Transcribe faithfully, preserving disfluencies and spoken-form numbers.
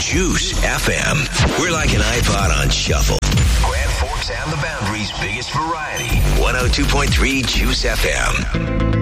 Juice F M. We're like an iPod on shuffle. Grand Forks and the Boundary's biggest variety. one oh two point three Juice F M.